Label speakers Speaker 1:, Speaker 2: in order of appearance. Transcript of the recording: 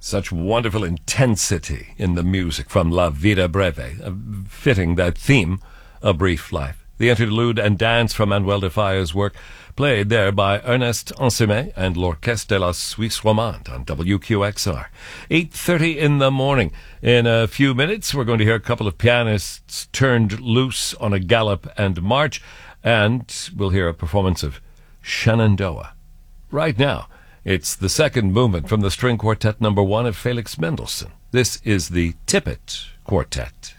Speaker 1: Such wonderful intensity in the music from La Vida Breve, fitting that theme, A Brief Life. The interlude and dance from Manuel de Falla's work, played there by Ernest Ansemé and l'Orchestre de la Suisse Romande on WQXR. 8:30 in the morning. In a few minutes, we're going to hear a couple of pianists turned loose on a gallop and march, and we'll hear a performance of Shenandoah. Right now, it's the second movement from the String Quartet No. 1 of Felix Mendelssohn. This is the Tippett Quartet.